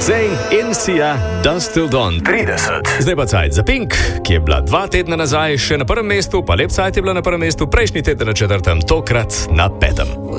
Zayn in Sia, Dust Till Dawn 30. Zdaj pa cajt za Pink, ki je bila 2 tedna nazaj še na prvem mestu, pa lep cajt je bila na prvem mestu, prejšnji teden na 4., tokrat na 5.